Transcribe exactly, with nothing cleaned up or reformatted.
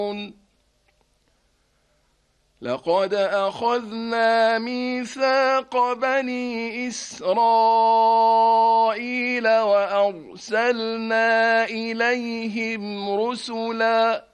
لقد أخذنا ميثاق بني إسرائيل وأرسلنا إليهم رسلاً